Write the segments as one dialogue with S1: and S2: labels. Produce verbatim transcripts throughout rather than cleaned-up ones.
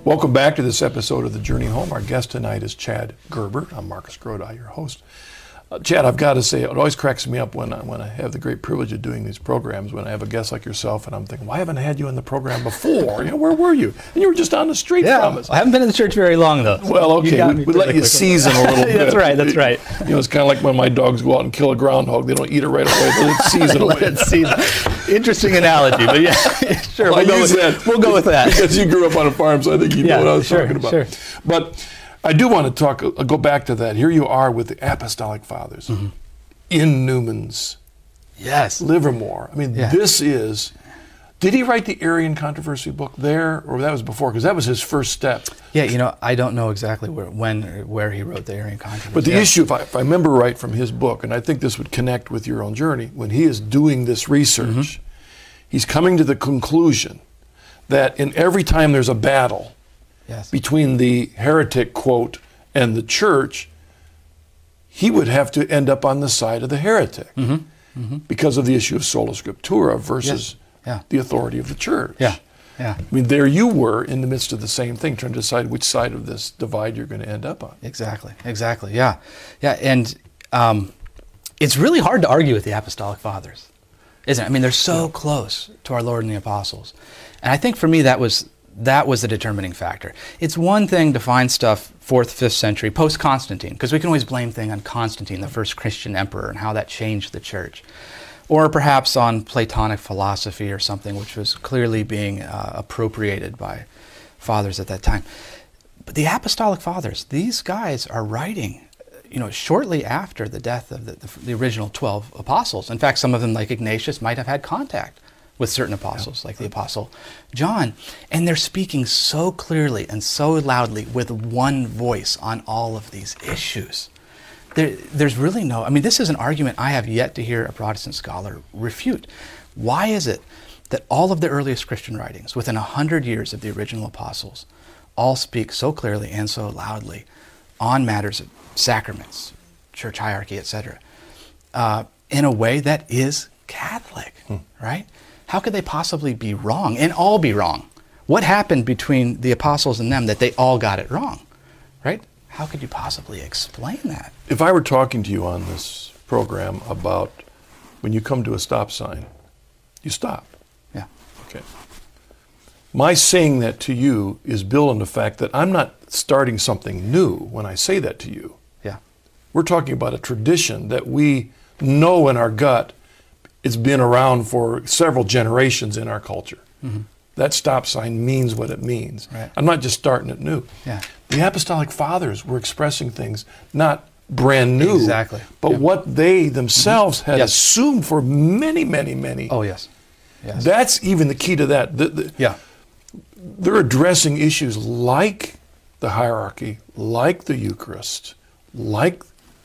S1: Welcome back to this episode of The Journey Home. Our guest tonight is Chad Gerber. I'm Marcus Grodi, your host. Uh, Chad, I've got to say, it always cracks me up when I, when I have the great privilege of doing these programs, when I have a guest like yourself, and I'm thinking, why haven't I had you in the program before? You know, where were you? And you were just on the street
S2: yeah,
S1: from us.
S2: I haven't been in the church very long, though.
S1: Well, okay, we, we let you quickly. season a little bit.
S2: That's right, that's right.
S1: You know, it's kind of like when my dogs go out and kill a groundhog. They don't eat it right away, they let it season
S2: let
S1: away.
S2: It season. Interesting analogy, but yeah, sure,
S1: well,
S2: we'll, go with, that. we'll go with that.
S1: Because you grew up on a farm, so I think you
S2: yeah,
S1: know what I was
S2: sure,
S1: talking about.
S2: Sure.
S1: But I do want to talk, uh, go back to that. Here you are with the Apostolic Fathers. Mm-hmm. In Newman's
S2: yes.
S1: Livermore. I mean, yeah. this is, did he write the Arian controversy book there, or that was before? Because that was his first step.
S2: Yeah, you know, I don't know exactly where, when or where he wrote the Arian controversy.
S1: But the
S2: yeah.
S1: issue, if I, if I remember right from his book, and I think this would connect with your own journey, when he is doing this research, mm-hmm. he's coming to the conclusion that in every time there's a battle
S2: yes.
S1: between the heretic, quote, and the church, he would have to end up on the side of the heretic mm-hmm. Mm-hmm. because of the issue of sola scriptura versus
S2: yes. yeah.
S1: the authority of the church.
S2: Yeah. Yeah.
S1: I mean, there you were in the midst of the same thing, trying to decide which side of this divide you're going to end up on.
S2: Exactly. Exactly. Yeah. Yeah. And um, it's really hard to argue with the Apostolic Fathers, isn't it? I mean, they're so yeah. close to our Lord and the Apostles. And I think for me, that was that was the determining factor. It's one thing to find stuff fourth, fifth century, post-Constantine, because we can always blame things on Constantine, the first Christian emperor, and how that changed the church. Or perhaps on Platonic philosophy or something, which was clearly being uh, appropriated by fathers at that time. But the Apostolic Fathers, these guys are writing, you know, shortly after the death of the, the, the original twelve apostles. In fact, some of them, like Ignatius, might have had contact with certain apostles, yeah. like the Apostle John. And they're speaking so clearly and so loudly with one voice on all of these issues. There, there's really no, I mean, this is an argument I have yet to hear a Protestant scholar refute. Why is it that all of the earliest Christian writings, within a hundred years of the original apostles, all speak so clearly and so loudly on matters of sacraments, church hierarchy, et cetera, uh, in a way that is Catholic, hmm. right? How could they possibly be wrong and all be wrong? What happened between the apostles and them that they all got it wrong, right? How could you possibly explain that?
S1: If I were talking to you on this program about when you come to a stop sign, you stop.
S2: Yeah.
S1: Okay. My saying that to you is built on the fact that I'm not starting something new when I say that to you.
S2: Yeah.
S1: We're talking about a tradition that we know in our gut. It's been around for several generations in our culture. Mm-hmm. That stop sign means what it means.
S2: Right.
S1: I'm not just starting it new.
S2: Yeah.
S1: The Apostolic Fathers were expressing things not brand new,
S2: exactly.
S1: but
S2: yeah.
S1: what they themselves
S2: mm-hmm.
S1: had
S2: yes.
S1: assumed for many, many, many.
S2: Oh, yes. yes.
S1: That's even the key to that. The, the,
S2: yeah.
S1: They're addressing issues like the hierarchy, like the Eucharist, like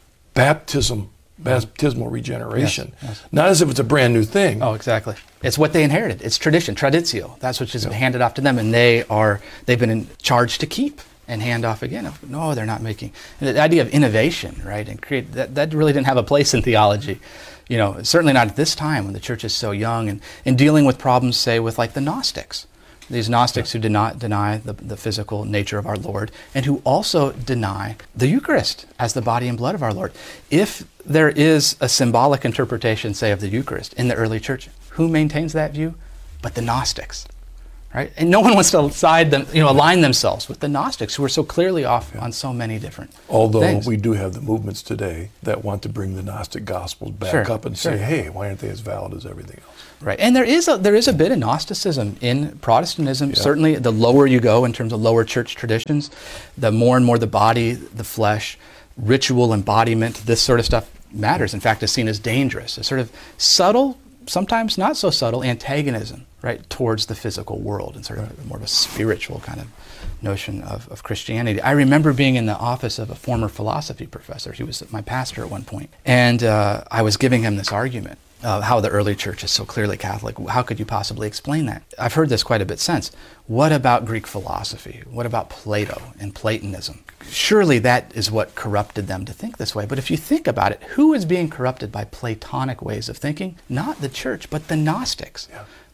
S1: baptism, baptismal regeneration.
S2: Yes, yes.
S1: Not as if it's a brand new thing.
S2: Oh, exactly. It's what they inherited. It's tradition, traditio. That's what is yeah. handed off to them, and they are they've been in charge to keep and hand off again. No, they're not making the idea of innovation, right? And create that that really didn't have a place in theology. You know, certainly not at this time when the church is so young and, and dealing with problems, say, with like the Gnostics. These Gnostics yeah. who do not deny the, the physical nature of our Lord and who also deny the Eucharist as the body and blood of our Lord. If there is a symbolic interpretation, say, of the Eucharist in the early church, who maintains that view? But the Gnostics, right? And no one wants to side them, you know, align themselves with the Gnostics who are so clearly off yeah. on so many different
S1: Although
S2: things.
S1: we do have the movements today that want to bring the Gnostic Gospels back
S2: sure,
S1: up and
S2: sure.
S1: say, hey, why aren't they as valid as everything else?
S2: Right, and there is a there is a bit of Gnosticism in Protestantism.
S1: Yeah.
S2: Certainly, the lower you go in terms of lower church traditions, the more and more the body, the flesh, ritual embodiment, this sort of stuff matters. In fact, is seen as dangerous. A sort of subtle, sometimes not so subtle, antagonism, right, towards the physical world, and sort of right. more of a spiritual kind of notion of, of Christianity. I remember being in the office of a former philosophy professor. He was my pastor at one point, and uh, I was giving him this argument. Uh, how the early church is so clearly Catholic. How could you possibly explain that? I've heard this quite a bit since. What about Greek philosophy? What about Plato and Platonism? Surely that is what corrupted them to think this way. But if you think about it, who is being corrupted by Platonic ways of thinking? Not the church, but the Gnostics.
S1: Yeah.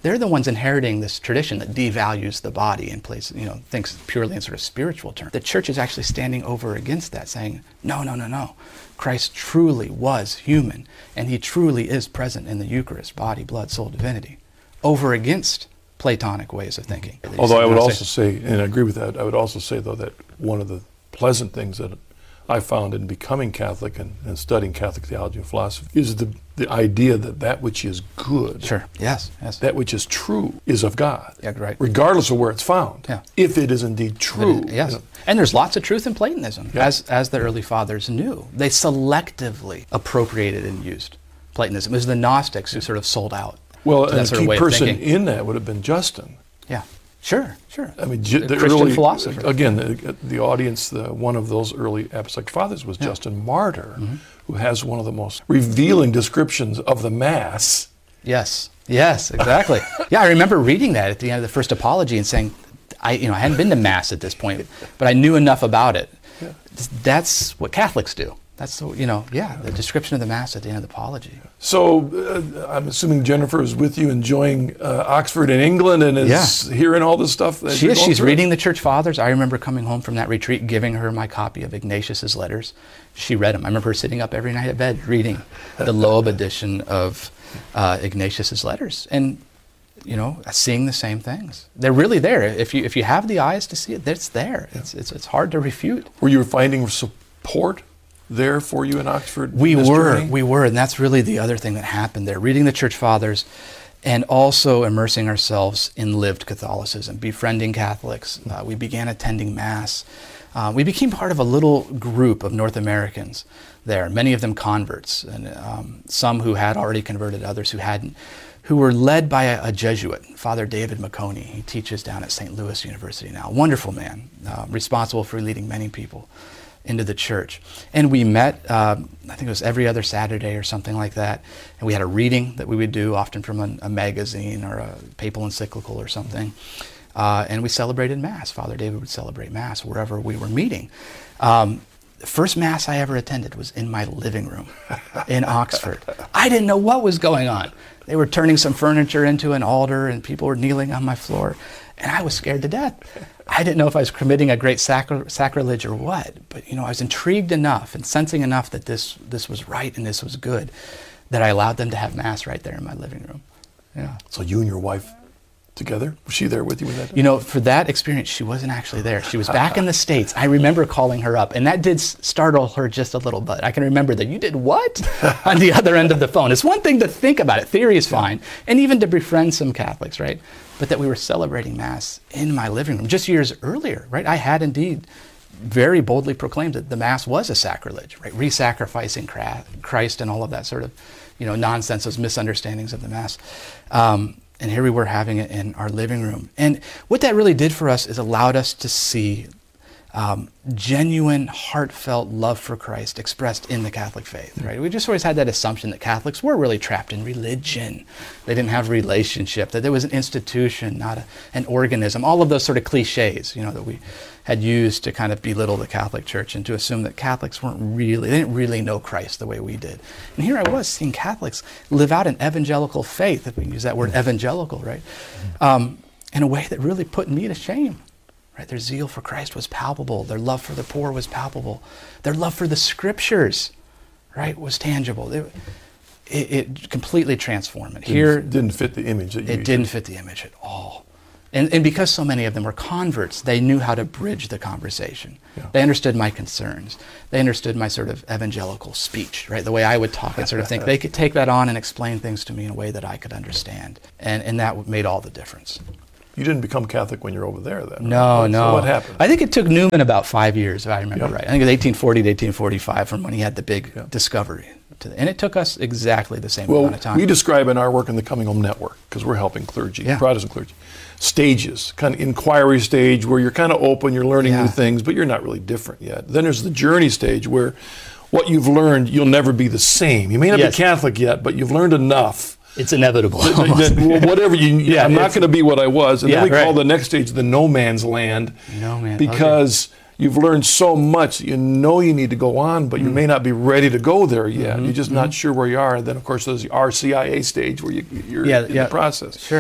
S2: they're the ones inheriting this tradition that devalues the body and places, you know, thinks purely in sort of spiritual terms. The church is actually standing over against that, saying, no, no, no, no. Christ truly was human, and he truly is present in the Eucharist, body, blood, soul, divinity, over against Platonic ways of thinking.
S1: Although I would also say, and I agree with that, I would also say, though, that one of the pleasant things that I found in becoming Catholic and, and studying Catholic theology and philosophy is the, the idea that that which is good,
S2: sure, yes, yes,
S1: that which is true, is of God,
S2: yeah, right,
S1: regardless of where it's found,
S2: yeah.
S1: if it is indeed true.
S2: It, yes,
S1: you know.
S2: And there's lots of truth in Platonism,
S1: yeah.
S2: as as the early fathers knew. They selectively appropriated and used Platonism. It was the Gnostics who sort of sold out.
S1: Well,
S2: to
S1: and
S2: that
S1: a
S2: sort
S1: key
S2: of way
S1: person
S2: of thinking.
S1: in that would have been Justin.
S2: Yeah, sure, sure.
S1: I mean, the, the
S2: Christian
S1: early,
S2: philosopher.
S1: Again, the, the audience, the, one of those early apostolic fathers was
S2: yeah.
S1: Justin Martyr,
S2: mm-hmm.
S1: who has one of the most revealing descriptions of the Mass.
S2: Yes, yes, exactly. Yeah, I remember reading that at the end of the first apology and saying, I, you know, I hadn't been to Mass at this point, but I knew enough about it.
S1: Yeah.
S2: That's what Catholics do. That's the, you know, yeah, the description of the Mass at the end of the apology.
S1: So uh, I'm assuming Jennifer is with you enjoying uh, Oxford in England and is yeah. hearing all this stuff. That
S2: she is. She's
S1: through.
S2: reading the Church Fathers. I remember coming home from that retreat, giving her my copy of Ignatius's letters. She read them. I remember her sitting up every night at bed reading the Loeb edition of uh, Ignatius's letters, and you know, seeing the same things. They're really there. If you if you have the eyes to see it, it's there. Yeah. It's it's it's hard to refute.
S1: Were you finding support there for you in Oxford?
S2: We were,
S1: journey?
S2: we were, and that's really the other thing that happened there. Reading the Church Fathers and also immersing ourselves in lived Catholicism, befriending Catholics. Uh, we began attending Mass. Uh, we became part of a little group of North Americans there, many of them converts, and um, some who had already converted, others who hadn't, who were led by a, a Jesuit, Father David Maconey. He teaches down at Saint Louis University now. Wonderful man, uh, responsible for leading many people into the church. And we met, uh, I think it was every other Saturday or something like that, and we had a reading that we would do, often from a, a magazine or a papal encyclical or something. Uh, and we celebrated Mass. Father David would celebrate Mass wherever we were meeting. Um, the first Mass I ever attended was in my living room in Oxford. I didn't know what was going on. They were turning some furniture into an altar and people were kneeling on my floor, and I was scared to death. I didn't know if I was committing a great sacri- sacrilege or what, but you know, I was intrigued enough and sensing enough that this this was right and this was good, that I allowed them to have Mass right there in my living room. Yeah.
S1: So you and your wife together? Was she there with you in that?
S2: You know, for that experience, she wasn't actually there. She was back in the States. I remember calling her up, and that did startle her just a little bit. I can remember that. You did what? On the other end of the phone. It's one thing to think about it. Theory is fine. And even to befriend some Catholics, right? But that we were celebrating Mass in my living room just years earlier, right? I had indeed very boldly proclaimed that the Mass was a sacrilege, right? Re-sacrificing Christ and all of that sort of, you know, nonsense, those misunderstandings of the Mass. Um, And here we were having it in our living room. And what that really did for us is allowed us to see um, genuine, heartfelt love for Christ expressed in the Catholic faith, right? We just always had that assumption that Catholics were really trapped in religion. They didn't have relationship, that there was an institution, not a, an organism, all of those sort of cliches, you know, that we had used to kind of belittle the Catholic Church and to assume that Catholics weren't really, they didn't really know Christ the way we did. And here I was seeing Catholics live out an evangelical faith, if we can use that word evangelical, right? Um, in a way that really put me to shame, right? Their zeal for Christ was palpable. Their love for the poor was palpable. Their love for the Scriptures, right, was tangible. It, it, it completely transformed it. Here,
S1: didn't, didn't fit the image that you
S2: It
S1: used.
S2: didn't fit the image at all. And, and because so many of them were converts, they knew how to bridge the conversation.
S1: Yeah.
S2: They understood my concerns. They understood my sort of evangelical speech, right? The way I would talk and sort of think. They could take that on and explain things to me in a way that I could understand. And, and that made all the difference.
S1: You didn't become Catholic when you're over there, then?
S2: No,
S1: right?
S2: no.
S1: So what happened?
S2: I think it took Newman about five years, if I remember
S1: Yep.
S2: right. I think it was eighteen forty to eighteen forty-five from when he had the big
S1: Yep.
S2: discovery. To the, and it took us exactly the same
S1: Well,
S2: amount of time.
S1: we describe in our work in the Coming Home Network, because we're helping clergy,
S2: Yeah.
S1: Protestant clergy, stages, kind of inquiry stage where you're kind of open, you're learning
S2: Yeah.
S1: new things, but you're not really different yet. Then there's the journey stage where what you've learned, you'll never be the same. You may not
S2: Yes.
S1: be Catholic yet, but you've learned enough.
S2: It's inevitable.
S1: that- that, well, whatever you,
S2: Yeah,
S1: I'm not
S2: it's-
S1: going to be what I was. And
S2: Yeah,
S1: then we call
S2: right.
S1: the next stage the no man's land.
S2: No man.
S1: Because you've learned so much, you know you need to go on, but you may not be ready to go there yet.
S2: Mm-hmm,
S1: You're just not sure where you are. And then, of course, there's the R C I A stage where you, you're
S2: Yeah,
S1: in
S2: yeah.
S1: the process.
S2: Sure.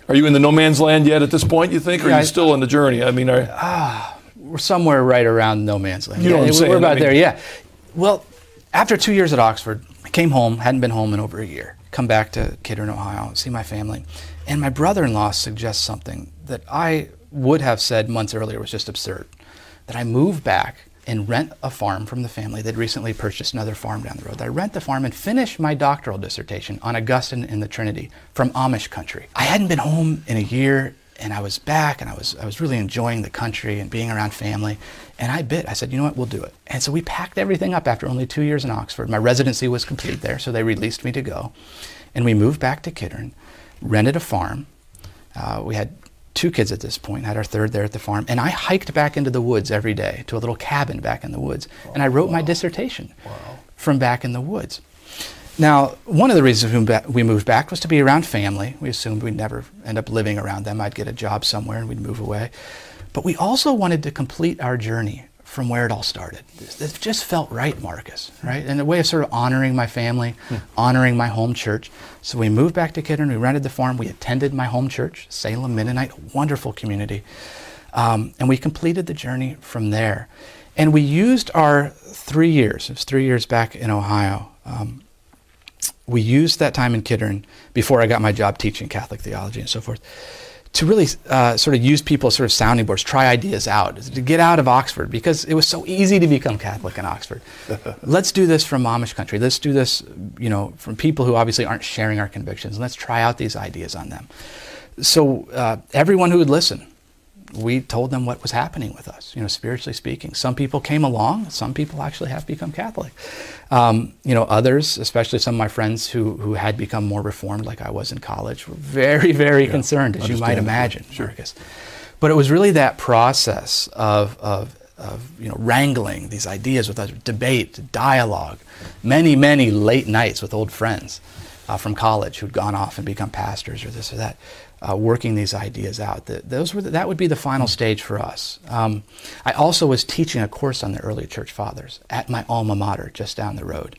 S1: Are you in the no man's land yet at this point, you think, or
S2: Yeah,
S1: are
S2: I-
S1: you still on the journey? I mean, are,
S2: We're somewhere right around no man's land.
S1: You know
S2: Yeah,
S1: what I'm
S2: we're
S1: saying,
S2: about
S1: I mean-
S2: there, yeah. Well, after two years at Oxford, I came home, hadn't been home in over a year. Come back to Kidron, Ohio, see my family. And my brother-in-law suggests something that I would have said months earlier was just absurd. That I move back and rent a farm from the family. They'd recently purchased another farm down the road. I rent the farm and finish my doctoral dissertation on Augustine and the Trinity from Amish country. I hadn't been home in a year, and I was back, and I was I was really enjoying the country and being around family. And I bit. I said, you know what, we'll do it. And so we packed everything up after only two years in Oxford. My residency was complete there, so they released me to go. And we moved back to Kidron, rented a farm. Uh, we had two kids at this point, had our third there at the farm. And I hiked back into the woods every day to a little cabin back in the woods. And I wrote my dissertation from back in the woods. Now, one of the reasons we moved back- we moved back was to be around family. We assumed we'd never end up living around them. I'd get a job somewhere and we'd move away. But we also wanted to complete our journey from where it all started. It just felt right, Marcus, right? And a way of sort of honoring my family, hmm. honoring my home church. So we moved back to Kidron, we rented the farm, we attended my home church, Salem Mennonite, a wonderful community. Um, and we completed the journey from there. And we used our three years, it was three years back in Ohio, um, we used that time in Kidron before I got my job teaching Catholic theology and so forth, to really uh, sort of use people as sort of sounding boards, try ideas out, to get out of Oxford, because it was so easy to become Catholic in Oxford. Let's do this from Amish country. Let's do this, you know, from people who obviously aren't sharing our convictions. Let's try out these ideas on them. So uh, everyone who would listen, we told them what was happening with us, you know, spiritually speaking. Some people came along. Some people actually have become Catholic. Um, you know, others, especially some of my friends who, who had become more reformed, like I was in college, were very, very yeah, concerned, as you might imagine,
S1: sure.
S2: Marcus. But it was really that process of, of, of, you know, wrangling these ideas with us, debate, dialogue, many, many late nights with old friends uh, from college who'd gone off and become pastors or this or that. Uh, working these ideas out. The, those were the, that would be the final stage for us. Um, I also was teaching a course on the early church fathers at my alma mater just down the road.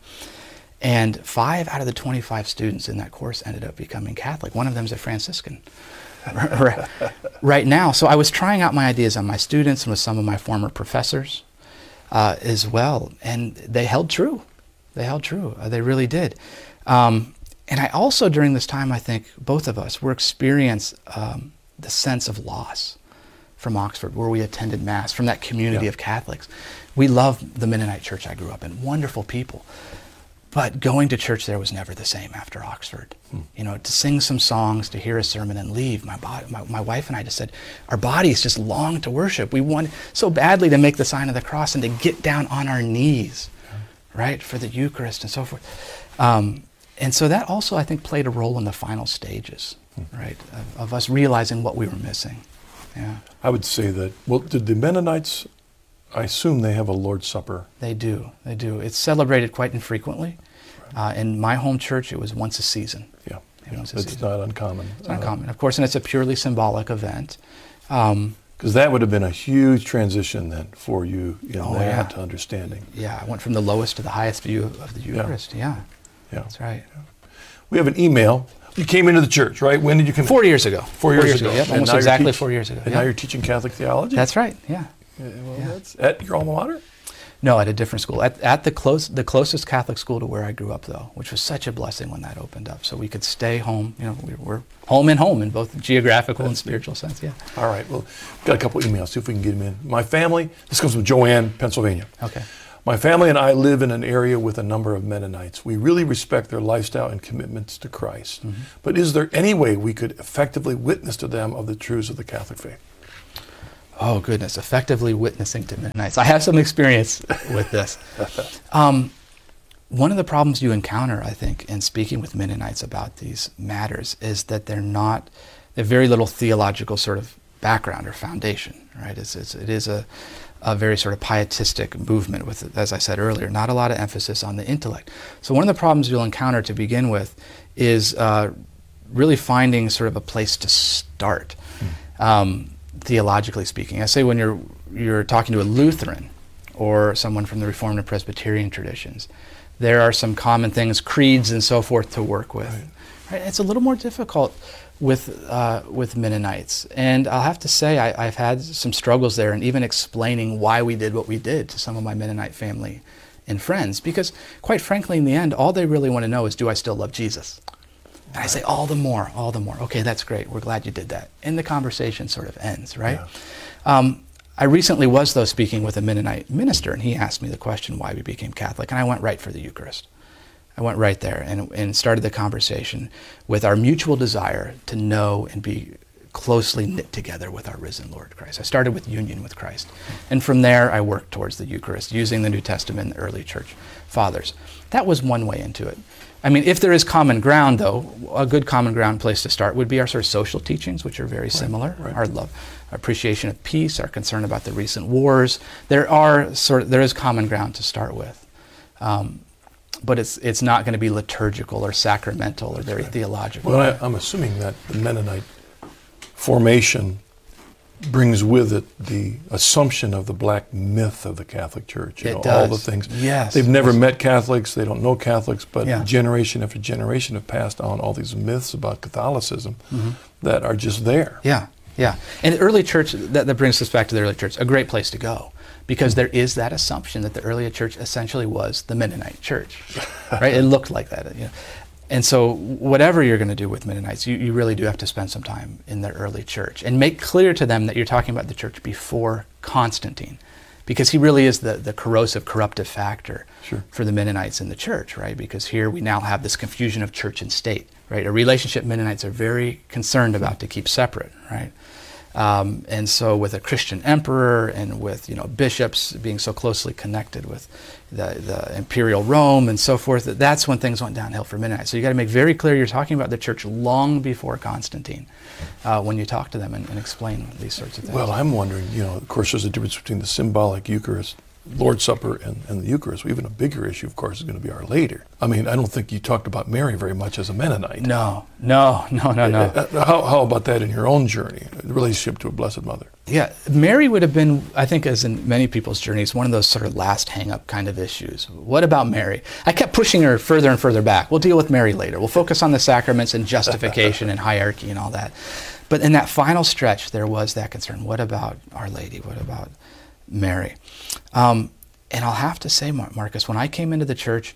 S2: And five out of the twenty-five students in that course ended up becoming Catholic. One of them is a Franciscan right, right now. So I was trying out my ideas on my students and with some of my former professors uh, as well. And they held true. They held true. Uh, they really did. Um, And I also, during this time, I think both of us were experience um, the sense of loss from Oxford, where we attended Mass, from that community
S1: yeah.
S2: of Catholics. We loved the Mennonite church I grew up in, wonderful people. But going to church there was never the same after Oxford. Hmm. You know, to sing some songs, to hear a sermon and leave, my, body, my, my wife and I just said, our bodies just long to worship. We want so badly to make the sign of the cross and to get down on our knees, yeah. right, for the Eucharist and so forth. Um, And so that also, I think, played a role in the final stages, right, of, of us realizing what we were missing. Yeah.
S1: I would say that, well, did the Mennonites, I assume they have a Lord's Supper?
S2: They do, they do. It's celebrated quite infrequently. Right. Uh, in my home church, it was once a season.
S1: Yeah, yeah.
S2: Once a
S1: It's
S2: season.
S1: not uncommon.
S2: It's not uncommon, of course, and it's a purely symbolic event. Um,
S1: Because that would have been a huge transition then for you in
S2: oh,
S1: that
S2: yeah.
S1: to understanding.
S2: Yeah, I went from the lowest to the highest view of the Eucharist, yeah. yeah.
S1: Yeah.
S2: That's right.
S1: Yeah. We have an email. You came into the church, right? When did you come?
S2: Four years ago.
S1: Four,
S2: four
S1: years,
S2: years
S1: ago.
S2: ago. Yep,
S1: And
S2: almost
S1: now you're
S2: exactly
S1: teach-
S2: four years ago.
S1: And
S2: yeah.
S1: now you're teaching Catholic theology?
S2: That's right, yeah.
S1: Yeah, well,
S2: yeah.
S1: that's at your alma mater?
S2: No, at a different school. At, at the close, the closest Catholic school to where I grew up, though, which was such a blessing when that opened up. So we could stay home. You know, we were home and home in both geographical that's and spiritual neat. sense. Yeah.
S1: All right. Well, we've got a couple emails. See if we can get them in. My family. This comes from Joanne, Pennsylvania.
S2: Okay.
S1: My family and I live in an area with a number of Mennonites. We really respect their lifestyle and commitments to Christ. Mm-hmm. But is there any way we could effectively witness to them of the truths of the Catholic faith?
S2: Oh, goodness. Effectively witnessing to Mennonites. I have some experience with this. Um, one of the problems you encounter, I think, in speaking with Mennonites about these matters is that they're not, they have very little theological sort of background or foundation, right? It's, it's, it is a, a very sort of pietistic movement with, as I said earlier, not a lot of emphasis on the intellect. So one of the problems you'll encounter to begin with is uh, really finding sort of a place to start. Hmm. Um, theologically speaking. I say when you're you're talking to a Lutheran or someone from the Reformed and Presbyterian traditions, there are some common things, creeds and so forth, to work with. Right. Right? It's a little more difficult with uh, with Mennonites. And I'll have to say I, I've had some struggles there, and even explaining why we did what we did to some of my Mennonite family and friends, because quite frankly, in the end, all they really want to know is, do I still love Jesus? And I say, all the more, all the more. Okay, that's great. We're glad you did that. And the conversation sort of ends, right? Yeah. Um, I recently was, though, speaking with a Mennonite minister, and he asked me the question why we became Catholic, and I went right for the Eucharist. I went right there and, and started the conversation with our mutual desire to know and be closely knit together with our risen Lord Christ. I started with union with Christ. And from there, I worked towards the Eucharist, using the New Testament and the early church fathers. That was one way into it. I mean, if there is common ground, though, a good common ground place to start would be our sort of social teachings, which are very right, similar. Right. Our love, our appreciation of peace, our concern about the recent wars. There are sort of, there is common ground to start with. Um, but it's it's not going to be liturgical or sacramental or very right. theological.
S1: Well, I, I'm assuming that the Mennonite formation brings with it the assumption of the black myth of the Catholic Church. You
S2: it
S1: know,
S2: does.
S1: all the things.
S2: Yes.
S1: They've never yes. met Catholics, they don't know Catholics, but
S2: yeah.
S1: generation after generation have passed on all these myths about Catholicism mm-hmm. that are just there.
S2: Yeah, yeah. And the early church, that, that brings us back to the early church, a great place to go. Because there is that assumption that the early church essentially was the Mennonite church, right? It looked like that. You know? And so whatever you're going to do with Mennonites, you, you really do have to spend some time in the early church and make clear to them that you're talking about the church before Constantine, because he really is the, the corrosive, corruptive factor
S1: sure.
S2: for the Mennonites in the church, right? Because here we now have this confusion of church and state, right? A relationship Mennonites are very concerned about to keep separate, right? Um, and so with a Christian emperor and with, you know, bishops being so closely connected with the, the imperial Rome and so forth, that that's when things went downhill for Mennonites. So you got to make very clear you're talking about the church long before Constantine uh, when you talk to them and, and explain these sorts of things.
S1: Well, I'm wondering, you know, of course there's a difference between the symbolic Eucharist, Lord's Supper, and, and the Eucharist. Even a bigger issue, of course, is going to be Our Lady. I mean, I don't think you talked about Mary very much as a Mennonite.
S2: No, no, no, no, no.
S1: Uh, how, how about that in your own journey, the relationship to a Blessed Mother?
S2: Yeah, Mary would have been, I think, as in many people's journeys, one of those sort of last hang-up kind of issues. What about Mary? I kept pushing her further and further back. We'll deal with Mary later. We'll focus on the sacraments and justification and hierarchy and all that. But in that final stretch, there was that concern. What about Our Lady? What about Mary? Um, and I'll have to say, Marcus, when I came into the church,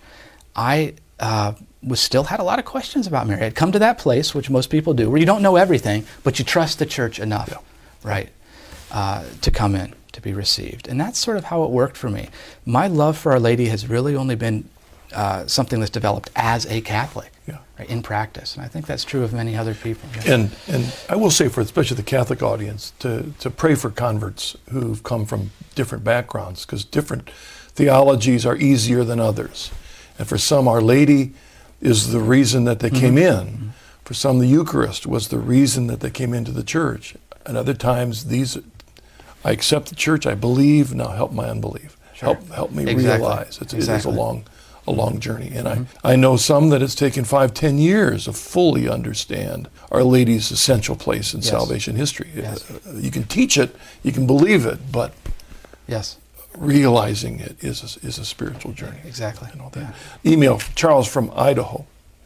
S2: I uh, was still had a lot of questions about Mary. I'd come to that place, which most people do, where you don't know everything, but you trust the church enough, yeah. right, uh, to come in, to be received. And that's sort of how it worked for me. My love for Our Lady has really only been uh, something that's developed as a Catholic,
S1: yeah.
S2: right, in practice. And I think that's true of many other people. Yeah.
S1: And and I will say, for especially the Catholic audience, to, to pray for converts who've come from different backgrounds, because different theologies are easier than others. And for some, Our Lady is the reason that they mm-hmm. came in. Mm-hmm. For some, the Eucharist was the reason that they came into the church. And other times, these, I accept the church, I believe, now help my unbelief.
S2: Sure.
S1: Help help me
S2: exactly.
S1: realize it's,
S2: exactly.
S1: it is a long a long journey. And mm-hmm. I, I know some that it's taken five, ten years to fully understand Our Lady's essential place in
S2: yes.
S1: salvation history.
S2: Yes.
S1: Uh, you can teach it, you can believe it, but
S2: yes.
S1: realizing it is a, is a spiritual journey.
S2: Exactly.
S1: And all that.
S2: Yeah.
S1: Email, Charles from Idaho.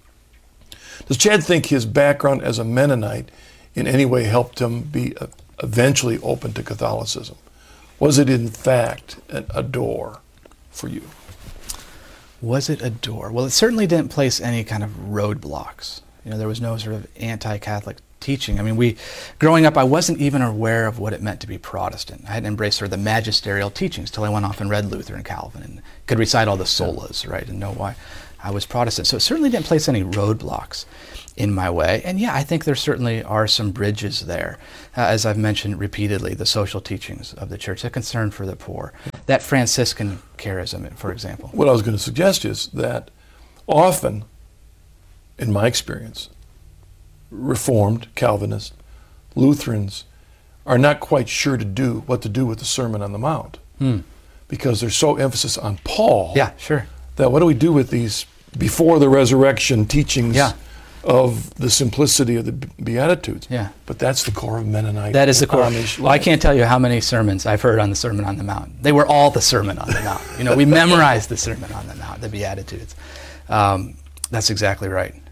S1: Does Chad think his background as a Mennonite in any way helped him be uh, eventually open to Catholicism? Was it in fact a, a door for you?
S2: Was it a door? Well, it certainly didn't place any kind of roadblocks. You know, there was no sort of anti-Catholic teaching. I mean, we, growing up, I wasn't even aware of what it meant to be Protestant. I hadn't embraced sort of the magisterial teachings till I went off and read Luther and Calvin and could recite all the solas, right, and know why I was Protestant. So it certainly didn't place any roadblocks in my way. And yeah, I think there certainly are some bridges there. Uh, as I've mentioned repeatedly, the social teachings of the church, the concern for the poor, that Franciscan charism, for example.
S1: What I was going to suggest is that often, in my experience, Reformed, Calvinist, Lutherans are not quite sure to do what to do with the Sermon on the Mount
S2: Hmm.
S1: because there's so emphasis on Paul.
S2: Yeah, sure.
S1: That what do we do with these before the resurrection teachings
S2: Yeah.
S1: of the simplicity of the Beatitudes?
S2: Yeah.
S1: But that's the core of Mennonite.
S2: That is the core.
S1: Amish
S2: Well, I
S1: life.
S2: can't tell you how many sermons I've heard on the Sermon on the Mount. They were all the Sermon on the Mount. You know, we memorized the Sermon on the Mount, the Beatitudes. Um, that's exactly right.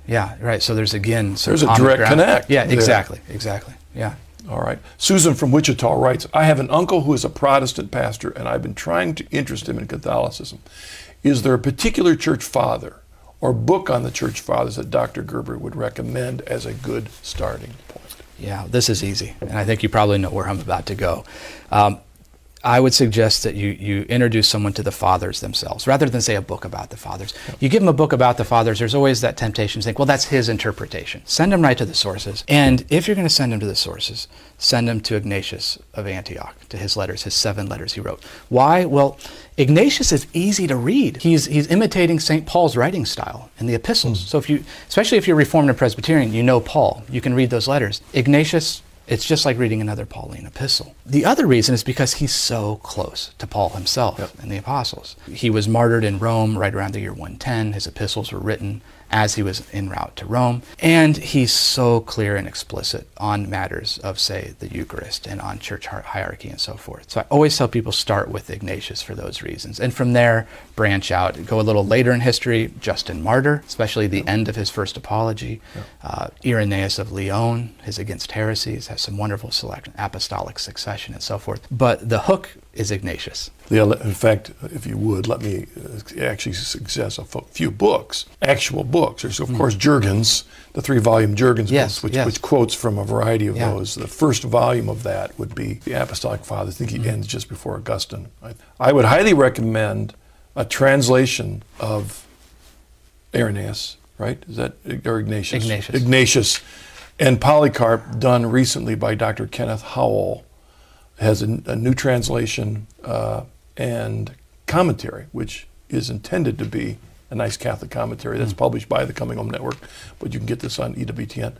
S2: Yeah, right. So there's again some
S1: There's a
S2: common
S1: direct
S2: ground.
S1: connect
S2: Yeah,
S1: there.
S2: exactly, exactly. Yeah.
S1: All right. Susan from Wichita writes, I have an uncle who is a Protestant pastor, and I've been trying to interest him in Catholicism. Is there a particular church father or book on the church fathers that Doctor Gerber would recommend as a good starting point?
S2: Yeah, this is easy, and I think you probably know where I'm about to go. Um, I would suggest that you, you introduce someone to the fathers themselves, rather than say a book about the fathers. Yep. You give them a book about the fathers, there's always that temptation to think, well, that's his interpretation. Send them right to the sources. And if you're going to send them to the sources, send them to Ignatius of Antioch, to his letters, his seven letters he wrote. Why? Well, Ignatius is easy to read. He's, he's imitating Saint Paul's writing style in the epistles. Mm. So if you, especially if you're Reformed and Presbyterian, you know Paul. You can read those letters. Ignatius, it's just like reading another Pauline epistle. The other reason is because he's so close to Paul himself. Yep. And the apostles. He was martyred in Rome right around the year one ten. His epistles were written as he was en route to Rome. And he's so clear and explicit on matters of, say, the Eucharist and on church hierarchy and so forth. So I always tell people start with Ignatius for those reasons. And from there, branch out. Go a little later in history, Justin Martyr, especially the end of his first apology. Yep. Uh, Irenaeus of Lyon, his Against Heresies, has some wonderful selection, apostolic succession and so forth. But the hook is Ignatius.
S1: Yeah, in fact, if you would, let me actually suggest a few books, actual books. There's, of mm. course, Jurgens, the three-volume Jurgens
S2: yes,
S1: books, which,
S2: yes.
S1: which quotes from a variety of
S2: yeah.
S1: those. The first volume of that would be the Apostolic Fathers. I think he mm. ends just before Augustine. I, I would highly recommend a translation of Irenaeus, right? Is that, or Ignatius?
S2: Ignatius.
S1: Ignatius and Polycarp, done recently by Doctor Kenneth Howell, has a, a new translation uh, and commentary, which is intended to be a nice Catholic commentary that's mm. published by the Coming Home Network, but you can get this on E W T N,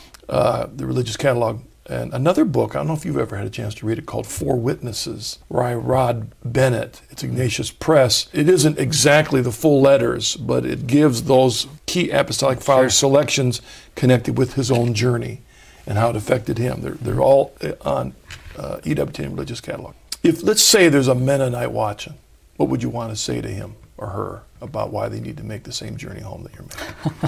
S1: uh, the Religious Catalog. And another book, I don't know if you've ever had a chance to read it, called Four Witnesses by Rod Bennett. It's Ignatius Press. It isn't exactly the full letters, but it gives those key Apostolic Fathers sure. selections connected with his own journey and how it affected him. They're, they're all on uh, E W T N Religious Catalog. If, let's say there's a Mennonite watching, what would you want to say to him or her about why they need to make the same journey home that you're making?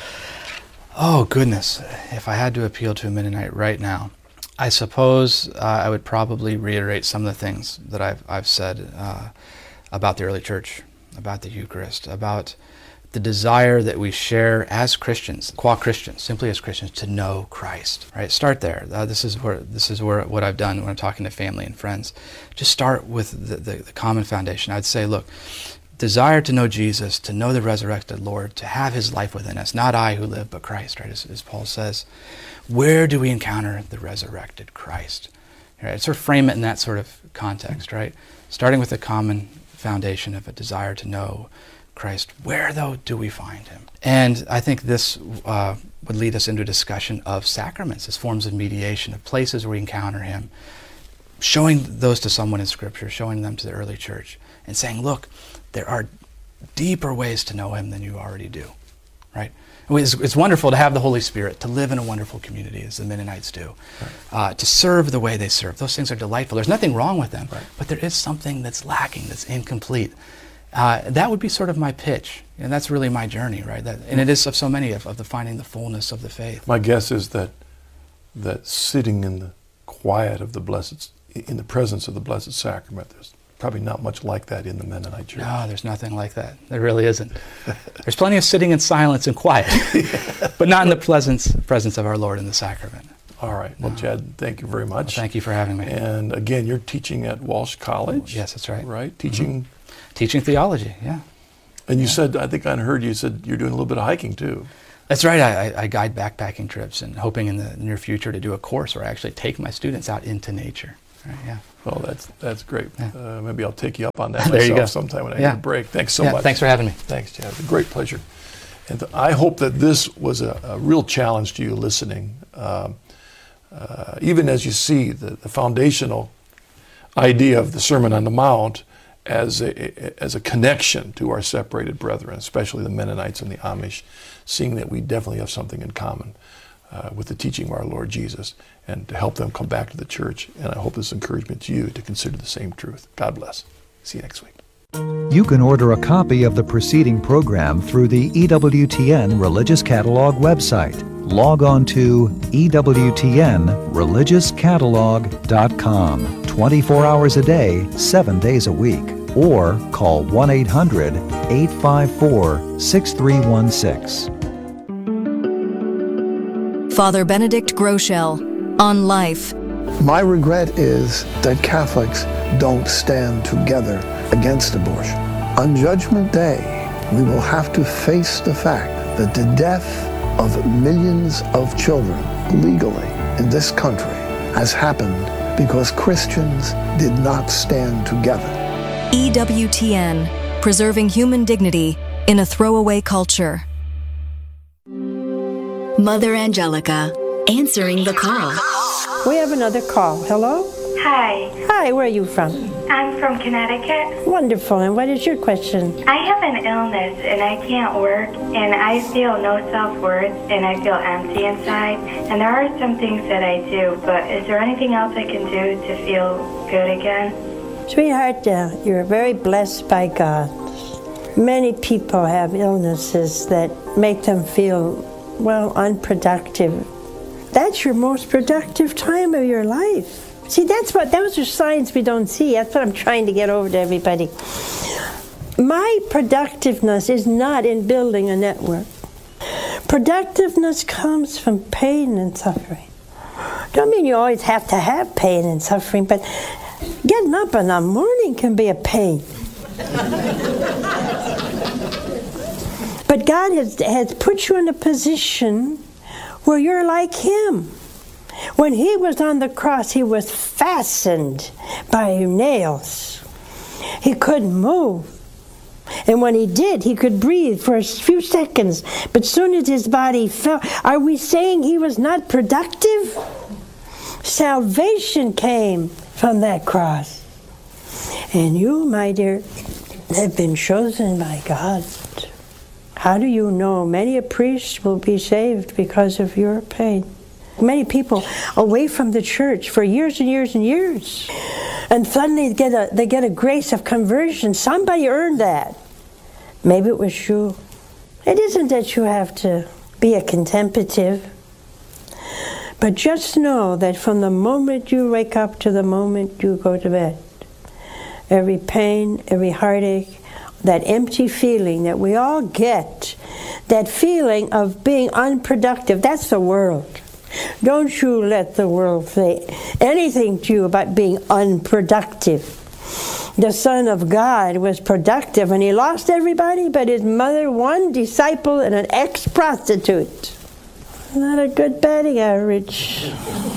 S2: Oh, goodness. If I had to appeal to a Mennonite right now, I suppose uh, I would probably reiterate some of the things that I've, I've said uh, about the early church, about the Eucharist, about the desire that we share as Christians, qua Christians, simply as Christians, to know Christ. Right? Start there. Uh, this is where this is where what I've done when I'm talking to family and friends. Just start with the, the, the common foundation. I'd say, look, desire to know Jesus, to know the resurrected Lord, to have his life within us, not I who live, but Christ, right, as, as Paul says. Where do we encounter the resurrected Christ? Right? Sort of frame it in that sort of context, right? Starting with the common foundation of a desire to know Christ. Where, though, do we find him? And I think this uh, would lead us into a discussion of sacraments as forms of mediation, of places where we encounter him, showing those to someone in Scripture, showing them to the early church, and saying, look, there are deeper ways to know him than you already do, right? It's, it's wonderful to have the Holy Spirit, to live in a wonderful community as the Mennonites do, right. uh, to serve the way they serve. Those things are delightful. There's nothing wrong with them, right. but there is something that's lacking, that's incomplete. Uh, that would be sort of my pitch, and that's really my journey, right? That, and it is of so many of, of the finding the fullness of the faith.
S1: My guess is that that sitting in the quiet of the blessed, in the presence of the Blessed Sacrament, there's probably not much like that in the Mennonite Church.
S2: No, there's nothing like that. There really isn't. There's plenty of sitting in silence and quiet, but not in the presence, presence of our Lord in the sacrament.
S1: All right. Well, no. Chad, thank you very much.
S2: Well, thank you for having me.
S1: And again, you're teaching at Walsh College.
S2: Yes, that's right.
S1: Right? Teaching...
S2: Mm-hmm. Teaching theology, yeah.
S1: And you
S2: yeah.
S1: said, I think I heard you said you're doing a little bit of hiking too.
S2: That's right. I, I guide backpacking trips and hoping in the near future to do a course where I actually take my students out into nature. Right, yeah.
S1: Well, that's that's great.
S2: Yeah.
S1: Uh, maybe I'll take you up on that
S2: there
S1: myself
S2: you go.
S1: sometime when I
S2: yeah.
S1: get a break. Thanks so
S2: yeah,
S1: much.
S2: Thanks for having me.
S1: Thanks, Chad. It's a great pleasure. And I hope that this was a, a real challenge to you listening, um, uh, even as you see the, the foundational idea of the Sermon on the Mount as a, as a connection to our separated brethren, especially the Mennonites and the Amish, seeing that we definitely have something in common uh, with the teaching of our Lord Jesus, and to help them come back to the church. And I hope this encouragement to you to consider the same truth. God bless. See you next week.
S3: You can order a copy of the preceding program through the E W T N Religious Catalog website. Log on to E W T N religious catalog dot com twenty-four hours a day, seven days a week, or call one eight hundred, eight five four, six three one six.
S4: Father Benedict Groeschel on life.
S5: My regret is that Catholics don't stand together against abortion. On Judgment Day, we will have to face the fact that the death of millions of children legally in this country has happened because Christians did not stand together.
S4: E W T N, preserving human dignity in a throwaway culture.
S6: Mother Angelica, answering the call.
S7: We have another call. Hello?
S8: Hi.
S7: Hi, where are you from?
S8: I'm from Connecticut.
S7: Wonderful. And what is your question?
S8: I have an illness and I can't work and I feel no self-worth and I feel empty inside. And there are some things that I do, but is there anything else I can do to feel good again?
S7: Sweetheart, uh, you're very blessed by God. Many people have illnesses that make them feel, well, unproductive. That's your most productive time of your life. See, that's what, those are signs we don't see. That's what I'm trying to get over to everybody. My productiveness is not in building a network. Productiveness comes from pain and suffering. Don't mean you always have to have pain and suffering, but getting up in the morning can be a pain. But God has, has put you in a position where you're like Him. When He was on the cross, He was fastened by nails. He couldn't move. And when He did, He could breathe for a few seconds. But soon as His body fell, are we saying He was not productive? Salvation came from that cross. And you, my dear, have been chosen by God. How do you know? Many a priest will be saved because of your pain. Many people away from the church for years and years and years. And suddenly they get a, they get a grace of conversion. Somebody earned that. Maybe it was you. It isn't that you have to be a contemplative. But just know that from the moment you wake up to the moment you go to bed, every pain, every heartache, that empty feeling that we all get, that feeling of being unproductive, that's the world. Don't you let the world say anything to you about being unproductive. The Son of God was productive and He lost everybody but His mother, one disciple, and an ex-prostitute. Not a good batting average.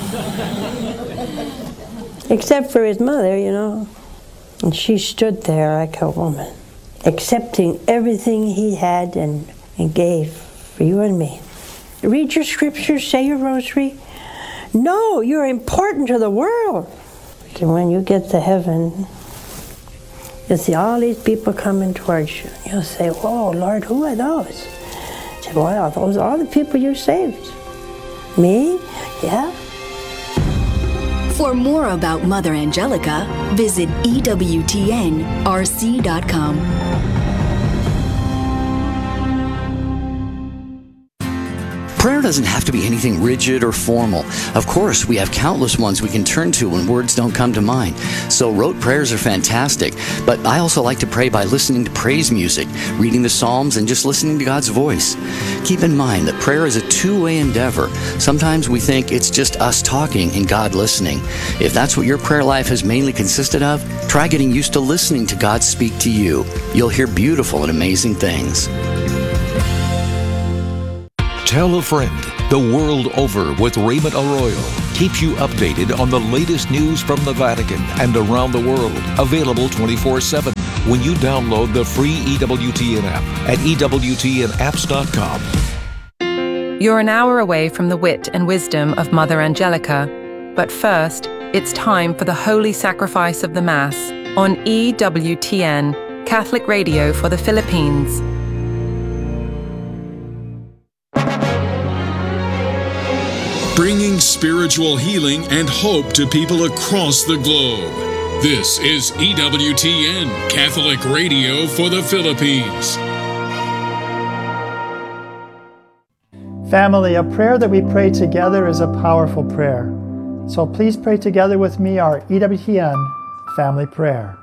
S7: Except for His mother, you know. And she stood there like a woman, accepting everything He had and, and gave for you and me. Read your scriptures, say your rosary. No, you're important to the world. And when you get to heaven, you'll see all these people coming towards you. You'll say, whoa, Lord, who are those? I say, well, those are all the people you saved. Me? Yeah.
S6: For more about Mother Angelica, visit E W T N R C dot com.
S9: Prayer doesn't have to be anything rigid or formal. Of course, we have countless ones we can turn to when words don't come to mind. So rote prayers are fantastic, but I also like to pray by listening to praise music, reading the Psalms, and just listening to God's voice. Keep in mind that prayer is a two-way endeavor. Sometimes we think it's just us talking and God listening. If that's what your prayer life has mainly consisted of, try getting used to listening to God speak to you. You'll hear beautiful and amazing things.
S10: Tell a Friend, the world over with Raymond Arroyo, keeps you updated on the latest news from the Vatican and around the world. Available twenty-four seven when you download the free E W T N app at E W T N apps dot com.
S11: You're an hour away from the wit and wisdom of Mother Angelica. But first, it's time for the Holy Sacrifice of the Mass on E W T N, Catholic Radio for the Philippines.
S12: Bringing spiritual healing and hope to people across the globe. This is E W T N, Catholic Radio for the Philippines.
S13: Family, a prayer that we pray together is a powerful prayer. So please pray together with me our E W T N family prayer.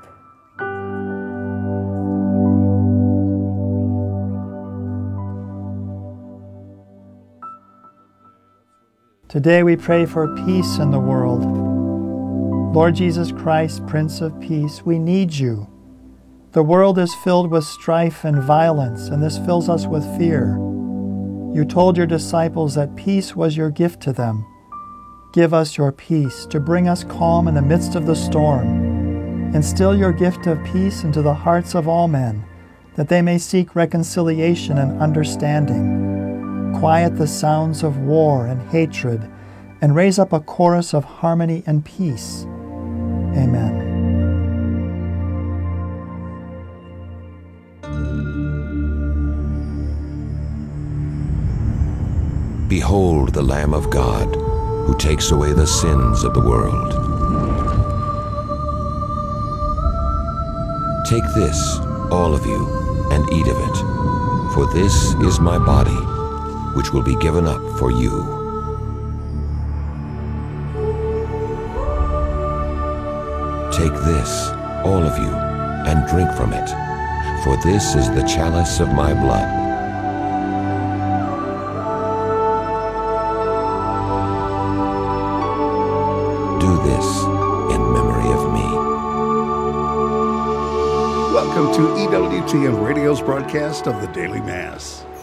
S13: Today we pray for peace in the world. Lord Jesus Christ, Prince of Peace, we need you. The world is filled with strife and violence, and this fills us with fear. You told your disciples that peace was your gift to them. Give us your peace to bring us calm in the midst of the storm. Instill your gift of peace into the hearts of all men, that they may seek reconciliation and understanding. Quiet the sounds of war and hatred, and raise up a chorus of harmony and peace. Amen.
S14: Behold the Lamb of God, who takes away the sins of the world. Take this, all of you, and eat of it, for this is my body, which will be given up for you. Take this, all of you, and drink from it, for this is the chalice of my blood. Do this in memory of me.
S15: Welcome to E W T N Radio's broadcast of the Daily Mass.